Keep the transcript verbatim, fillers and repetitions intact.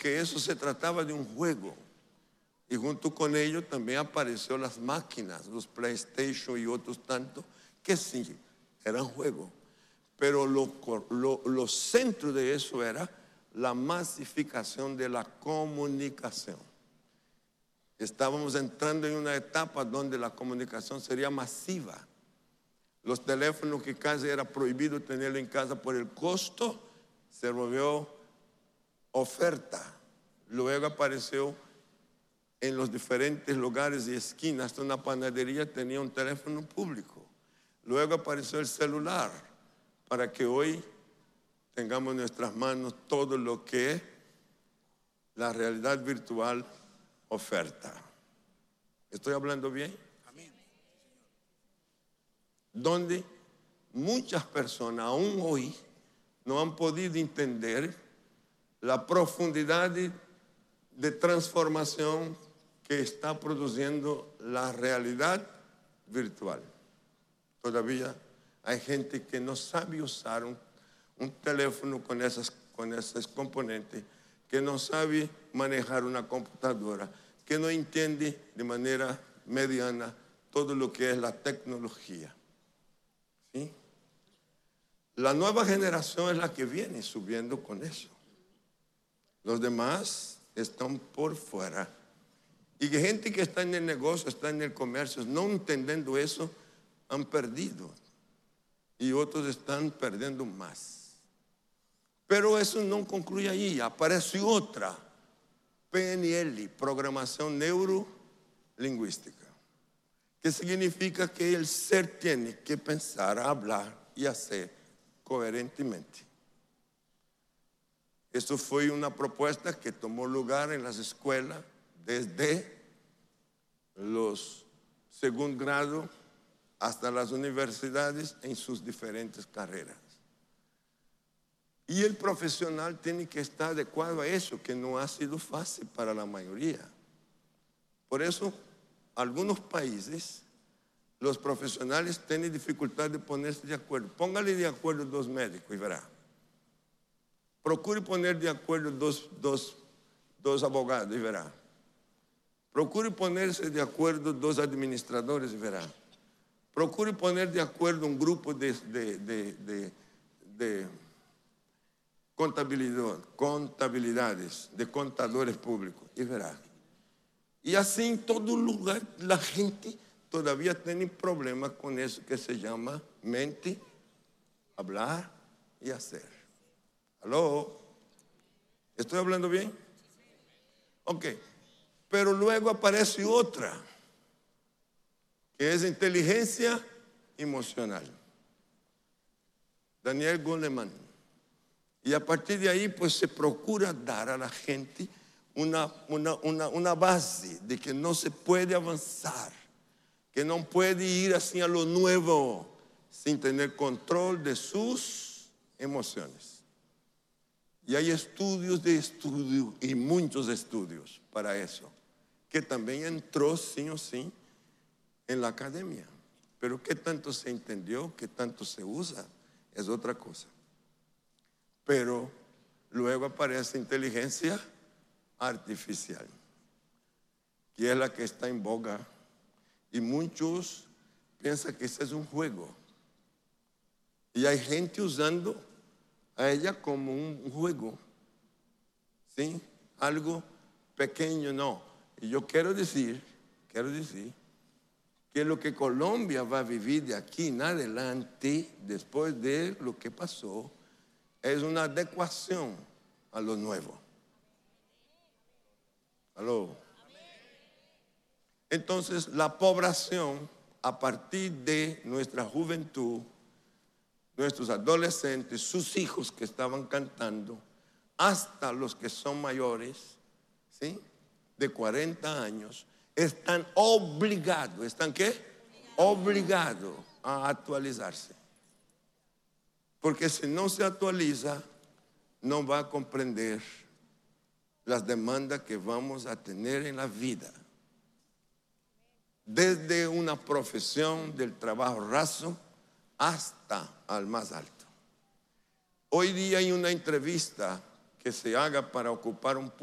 porque eso se trataba de un juego. Y junto con ello también aparecieron las máquinas, los PlayStation y otros tantos, que sí, eran juegos. Pero lo, lo, lo centro de eso era la masificación de la comunicación. Estábamos entrando en una etapa donde la comunicación sería masiva. Los teléfonos que casi era prohibido tenerlo en casa por el costo, se volvió oferta. Luego apareció en los diferentes lugares y esquinas. Hasta una panadería tenía un teléfono público. Luego apareció el celular, para que hoy tengamos en nuestras manos todo lo que la realidad virtual oferta. ¿Estoy hablando bien? Amén. Donde muchas personas aún hoy no han podido entender la profundidad de, de transformación que está produciendo la realidad virtual. Todavía hay gente que no sabe usar un, un teléfono con, esas, con esos componentes, que no sabe manejar una computadora, que no entiende de manera mediana todo lo que es la tecnología. ¿Sí? La nueva generación es la que viene subiendo con eso. Los demás están por fuera. Y gente que está en el negocio, está en el comercio, no entendiendo eso, han perdido. Y otros están perdiendo más. Pero eso no concluye ahí. Aparece otra, P N L, Programación Neurolingüística, que significa que el ser tiene que pensar, hablar y hacer coherentemente. Esto fue una propuesta que tomó lugar en las escuelas desde los segundo grado hasta las universidades en sus diferentes carreras. Y el profesional tiene que estar adecuado a eso, que no ha sido fácil para la mayoría. Por eso, algunos países, los profesionales tienen dificultad de ponerse de acuerdo. Póngale de acuerdo dos médicos y verá. Procure poner de acuerdo dos, dos, dos abogados y verá. Procure ponerse de acuerdo dos administradores y verá. Procure poner de acuerdo un grupo de, de, de, de, de contabilidad, contabilidades, de contadores públicos y verá. Y así en todo lugar la gente todavía tiene problemas con eso que se llama mente, hablar y hacer. ¿Aló? ¿Estoy hablando bien? Ok. Pero luego aparece otra, que es inteligencia emocional. Daniel Goleman. Y a partir de ahí, pues se procura dar a la gente una, una, una, una base de que no se puede avanzar, que no puede ir así a lo nuevo sin tener control de sus emociones. Y hay estudios de estudio y muchos estudios para eso, que también entró sí o sí en la academia. Pero qué tanto se entendió, qué tanto se usa, es otra cosa. Pero luego aparece inteligencia artificial, que es la que está en boga. Y muchos piensan que ese es un juego. Y hay gente usando a ella como un juego, ¿sí? Algo pequeño, no. Y yo quiero decir, quiero decir, que lo que Colombia va a vivir de aquí en adelante, después de lo que pasó, es una adecuación a lo nuevo. ¿Aló? Entonces, la población, a partir de nuestra juventud, nuestros adolescentes, sus hijos que estaban cantando, hasta los que son mayores, ¿sí?, de cuarenta años, están obligados, ¿están qué? Obligados a actualizarse. Porque si no se actualiza, no va a comprender las demandas que vamos a tener en la vida. Desde una profesión del trabajo raso hasta al más alto. Hoy día hay una entrevista que se haga para ocupar un puesto